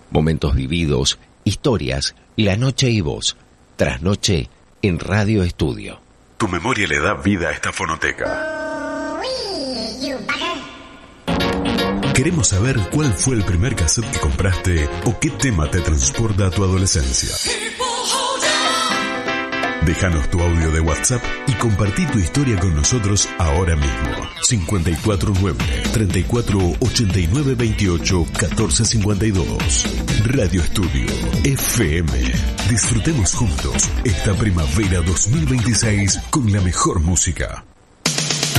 Momentos vividos, historias, la noche y vos. Trasnoche en Radio Estudio. Tu memoria le da vida a esta fonoteca. Queremos saber cuál fue el primer cassette que compraste o qué tema te transporta a tu adolescencia. Déjanos tu audio de WhatsApp y compartí tu historia con nosotros ahora mismo. 549-3489-28-1452. Radio Estudio FM. Disfrutemos juntos esta primavera 2026 con la mejor música.